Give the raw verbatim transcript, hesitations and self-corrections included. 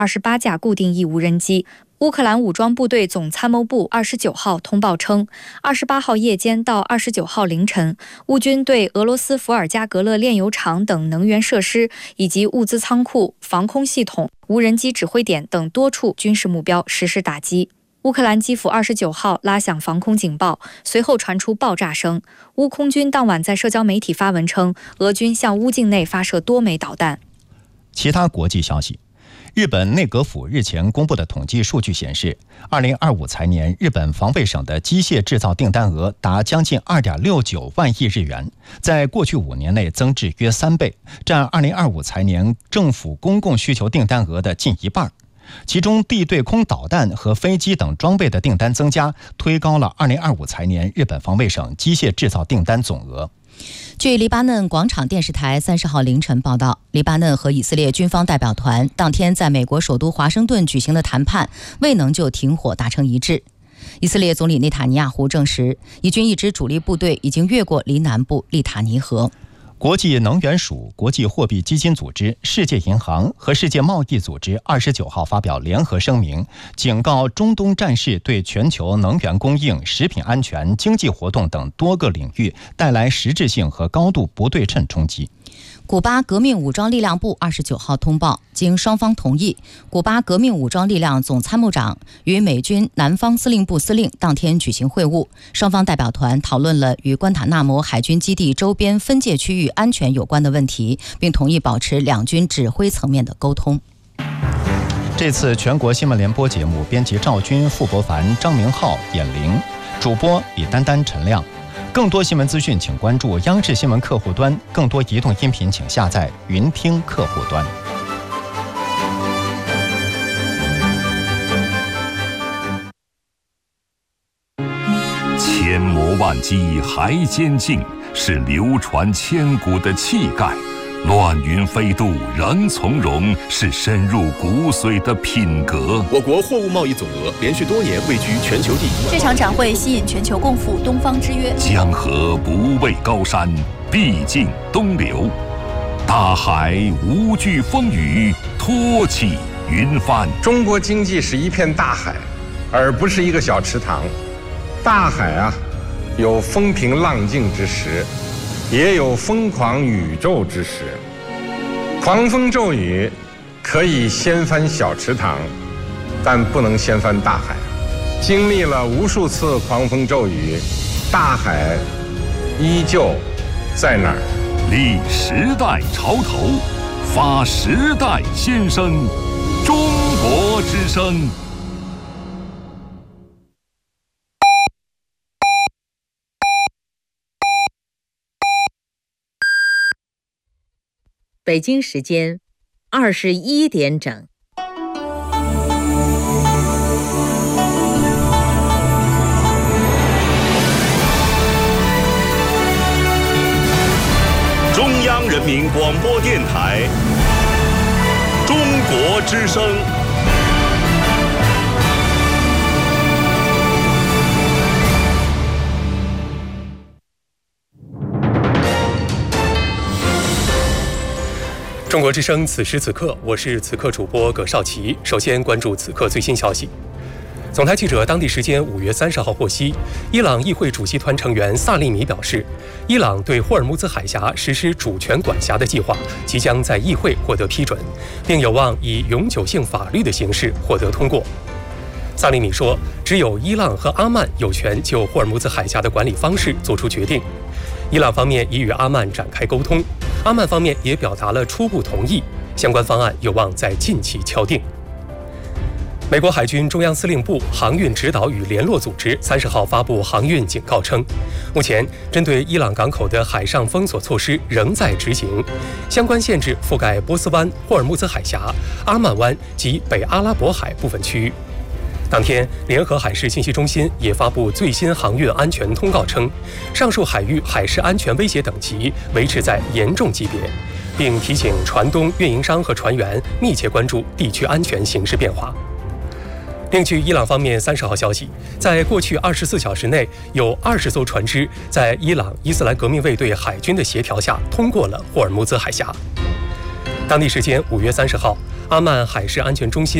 二十八架固定翼无人机。乌克兰武装部队总参谋部二十九号通报称，二十八号夜间到二十九号凌晨，乌军对俄罗斯伏尔加格勒炼油厂等能源设施以及物资仓库、防空系统、无人机指挥点等多处军事目标实施打击。乌克兰基辅二十九号拉响防空警报，随后传出爆炸声。乌空军当晚在社交媒体发文称，俄军向乌境内发射多枚导弹。 其他国际消息，日本内阁府日前公布的统计数据显示，二零二五财年日本防卫省的机械制造订单额达将近 二点六九万亿日元，在过去五年内增至约三倍，占二零二五财年政府公共需求订单额的近一半。其中地对空导弹和飞机等装备的订单增加，推高了二零二五财年日本防卫省机械制造订单总额。 据黎巴嫩广场电视台三十号凌晨报道，黎巴嫩和以色列军方代表团当天在美国首都华盛顿举行的谈判未能就停火达成一致。以色列总理内塔尼亚胡证实，以军一支主力部队已经越过黎南部利塔尼河。 国际能源署、国际货币基金组织、世界银行和世界贸易组织二十九号发表联合声明，警告中东战事对全球能源供应、食品安全、经济活动等多个领域带来实质性和高度不对称冲击。 古巴革命武装力量部二十九号通报，经双方同意，古巴革命武装力量总参谋长与美军南方司令部司令当天举行会晤，双方代表团讨论了与关塔纳摩海军基地周边分界区域安全有关的问题，并同意保持两军指挥层面的沟通。 这次全国新闻联播节目，编辑赵军、傅博凡、张明浩、演玲，主播李丹丹、陈亮。更多新闻资讯请关注央视新闻客户端，更多移动音频请下载云听客户端。 千磨万击还坚劲，是流传千古的气概；乱云飞渡仍从容，是深入骨髓的品格。 我国货物贸易总额连续多年位居全球第一。 这场展会吸引全球共赴东方之约。 江河不畏高山，必尽东流；大海无惧风雨，托起云帆。 中国经济是一片大海，而不是一个小池塘。大海啊，有风平浪静之时，也有疯狂宇宙之时。狂风骤雨可以掀翻小池塘，但不能掀翻大海。经历了无数次狂风骤雨，大海依旧在那儿。 立时代潮头，发时代先声，中国之声。 北京时间二十一点整。 中央人民广播电台，中国之声。 中国之声，此时此刻，我是此刻主播葛少奇。首先关注此刻最新消息。总台记者当地时间五月三十号获悉，伊朗议会主席团成员萨利米表示，伊朗对霍尔木兹海峡实施主权管辖的计划即将在议会获得批准，并有望以永久性法律的形式获得通过。萨利米说，只有伊朗和阿曼有权就霍尔木兹海峡的管理方式做出决定。伊朗方面已与阿曼展开沟通，阿曼方面也表达了初步同意，相关方案有望在近期敲定。美国海军中央司令部航运指导与联络组织三十号发布航运警告称，目前针对伊朗港口的海上封锁措施仍在执行，相关限制覆盖波斯湾、霍尔木兹海峡、阿曼湾及北阿拉伯海部分区域。当天，联合海事信息中心也发布最新航运安全通告称，上述海域海事安全威胁等级维持在严重级别，并提醒船东、运营商和船员密切关注地区安全形势变化。另据伊朗方面三十号消息，在过去二十四小时内，有二十艘船只在伊朗伊斯兰革命卫队海军的协调下通过了霍尔木兹海峡。当地时间五月三十号， 阿曼海事安全中心